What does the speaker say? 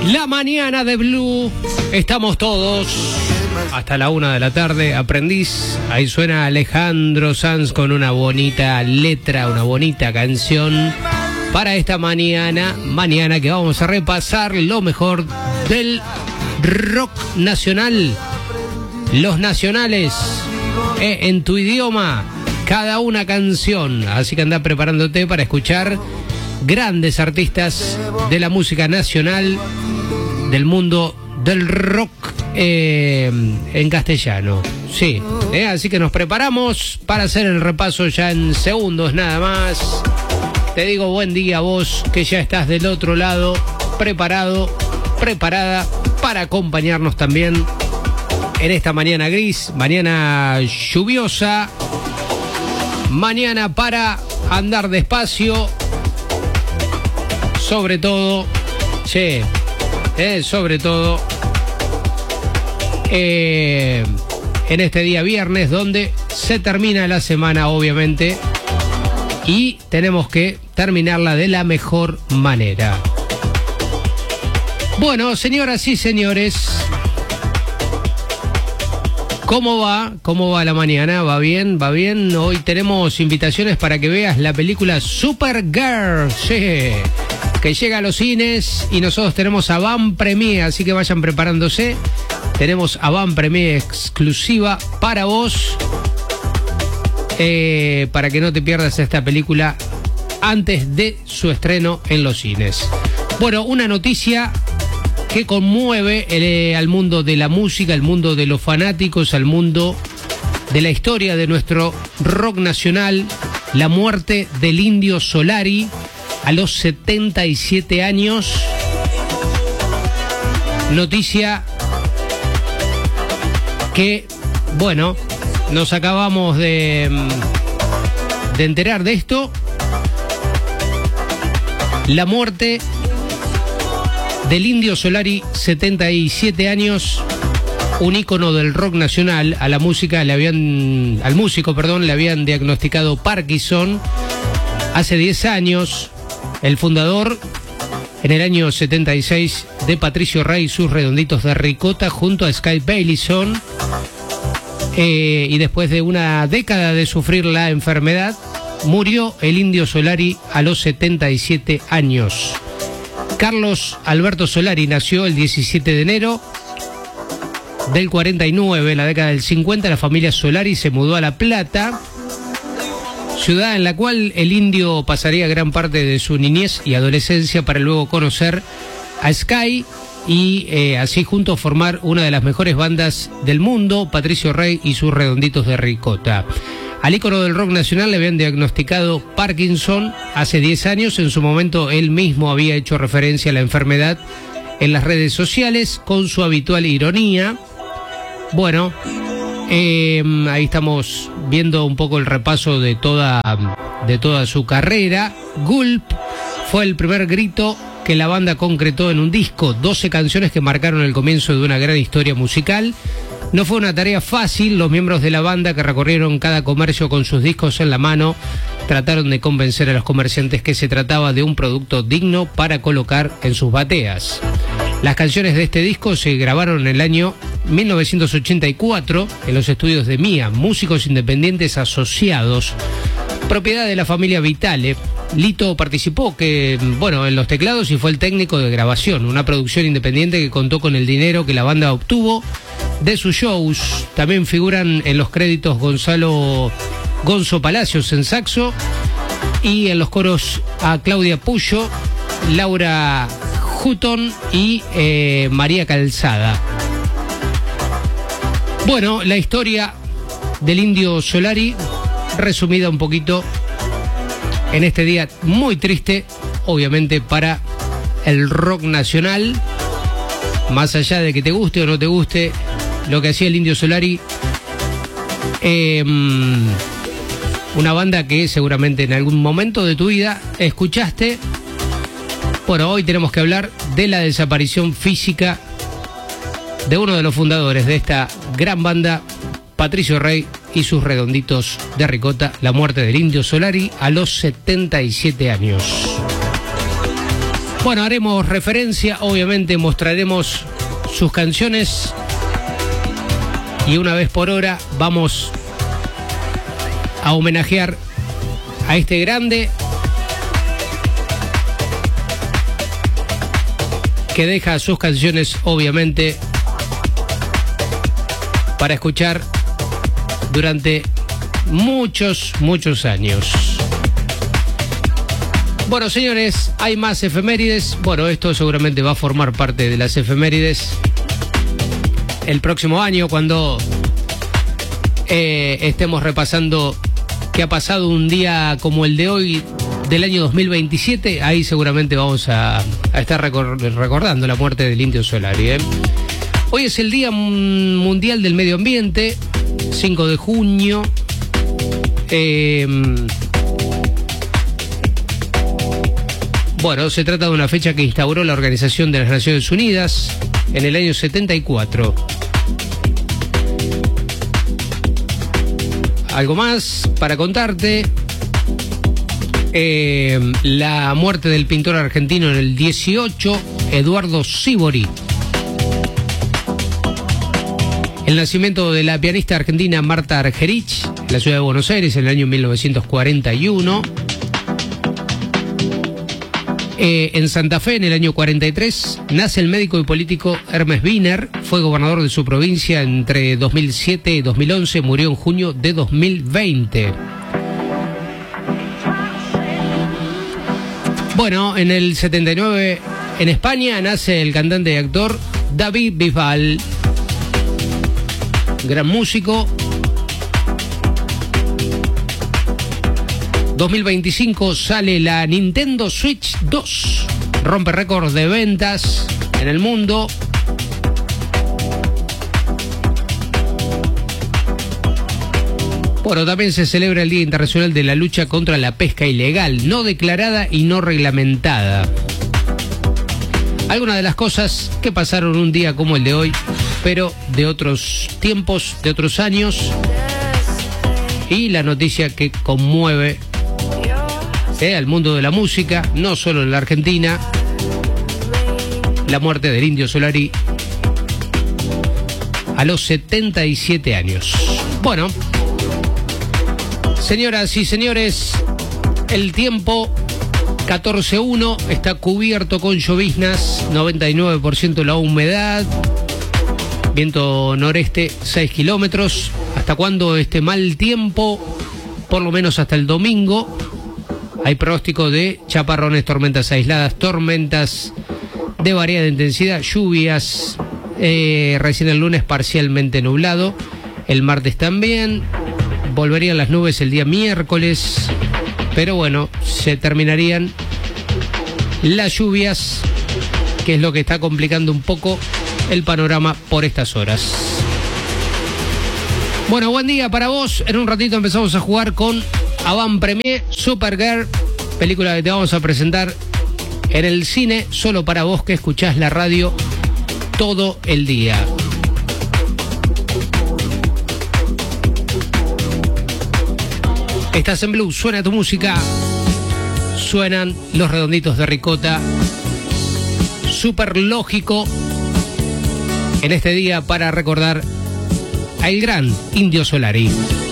La mañana de Blue. Estamos todos hasta la 1 de la tarde. Aprendiz. Ahí suena Alejandro Sanz con una bonita letra, una bonita canción para esta mañana. Mañana que vamos a repasar lo mejor del rock nacional. Los nacionales en tu idioma. Cada una canción. Así que anda preparándote para escuchar grandes artistas de la música nacional, del mundo del rock en castellano. Sí, así que nos preparamos para hacer el repaso ya en segundos nada más. Te digo buen día a vos que ya estás del otro lado, preparado, preparada para acompañarnos también en esta mañana gris, mañana lluviosa, mañana para andar despacio, sobre todo, sobre todo en este día viernes donde se termina la semana obviamente y tenemos que terminarla de la mejor manera. Bueno, señoras y señores, ¿cómo va? ¿Cómo va la mañana? ¿Va bien? ¿Va bien? Hoy tenemos invitaciones para que veas la película Supergirl, que llega a los cines y nosotros tenemos avant premier, así que vayan preparándose. Tenemos avant premier exclusiva para vos, para que no te pierdas esta película antes de su estreno en los cines. Bueno, una noticia que conmueve al mundo de la música, al mundo de los fanáticos, al mundo de la historia de nuestro rock nacional: la muerte del Indio Solari a los 77 años. Noticia que, bueno, nos acabamos de enterar de esto. La muerte del Indio Solari, 77 años, un ícono del rock nacional. A la música al músico le habían diagnosticado Parkinson hace 10 años. El fundador, en el año 76, de Patricio Rey y sus Redonditos de Ricota, junto a Skip Baylison, y después de una década de sufrir la enfermedad, murió el Indio Solari a los 77 años. Carlos Alberto Solari nació el 17 de enero del 49, en la década del 50. La familia Solari se mudó a La Plata, ciudad en la cual el Indio pasaría gran parte de su niñez y adolescencia para luego conocer a Sky y así juntos formar una de las mejores bandas del mundo, Patricio Rey y sus Redonditos de Ricota. Al ícono del rock nacional le habían diagnosticado Parkinson hace 10 años. En su momento él mismo había hecho referencia a la enfermedad en las redes sociales con su habitual ironía. Bueno, ahí estamos viendo un poco el repaso de toda su carrera. Gulp fue el primer grito que la banda concretó en un disco, 12 canciones que marcaron el comienzo de una gran historia musical. No fue una tarea fácil. Los miembros de la banda, que recorrieron cada comercio con sus discos en la mano, trataron de convencer a los comerciantes que se trataba de un producto digno para colocar en sus bateas. Las canciones de este disco se grabaron en el año 1984 en los estudios de MIA, Músicos Independientes Asociados, propiedad de la familia Vitale. Lito participó en los teclados y fue el técnico de grabación, una producción independiente que contó con el dinero que la banda obtuvo de sus shows. También figuran en los créditos Gonzo Palacios en saxo y en los coros a Claudia Puyo, Laura Hutton y María Calzada. Bueno, la historia del Indio Solari, resumida un poquito en este día muy triste, obviamente, para el rock nacional. Más allá de que te guste o no te guste lo que hacía el Indio Solari, una banda que seguramente en algún momento de tu vida escuchaste. Bueno, hoy tenemos que hablar de la desaparición física de uno de los fundadores de esta gran banda, Patricio Rey y sus Redonditos de Ricota, la muerte del Indio Solari a los 77 años. Bueno, haremos referencia, obviamente mostraremos sus canciones y una vez por hora vamos a homenajear a este grande que deja sus canciones, obviamente, para escuchar durante muchos años. Bueno, señores, hay más efemérides. Bueno, esto seguramente va a formar parte de las efemérides el próximo año, cuando estemos repasando qué ha pasado un día como el de hoy del año 2027. Ahí seguramente vamos a estar recordando la muerte del Indio Solari. Hoy es el Día Mundial del Medio Ambiente, 5 de junio. Bueno, se trata de una fecha que instauró la Organización de las Naciones Unidas en el año 74. Algo más para contarte. La muerte del pintor argentino en el 18, Eduardo Sívori. El nacimiento de la pianista argentina Marta Argerich en la ciudad de Buenos Aires en el año 1941. En Santa Fe, en el año 43, nace el médico y político Hermes Wiener. Fue gobernador de su provincia entre 2007 y 2011. Murió en junio de 2020. Bueno, en el 79, en España, nace el cantante y actor David Bisbal. Gran músico. 2025 sale la Nintendo Switch 2. Rompe récords de ventas en el mundo. Bueno, también se celebra el Día Internacional de la Lucha contra la Pesca Ilegal, no declarada y no reglamentada. Algunas de las cosas que pasaron un día como el de hoy, pero de otros tiempos, de otros años. Y la noticia que conmueve al mundo de la música, no solo en la Argentina, la muerte del Indio Solari a los 77 años. Bueno, señoras y señores, el tiempo 14:1 está cubierto con lloviznas, 99% la humedad, viento noreste 6 kilómetros. ¿Hasta cuándo este mal tiempo? Por lo menos hasta el domingo. Hay pronóstico de chaparrones, tormentas aisladas, tormentas de variada intensidad, lluvias. Recién el lunes parcialmente nublado. El martes también. Volverían las nubes el día miércoles. Pero bueno, se terminarían las lluvias, que es lo que está complicando un poco el panorama por estas horas. Bueno, buen día para vos. En un ratito empezamos a jugar con Avant Premier, Supergirl, película que te vamos a presentar en el cine, solo para vos que escuchás la radio todo el día. Estás en Blue, suena tu música, suenan los Redonditos de Ricota. Súper lógico en este día para recordar al gran Indio Solari.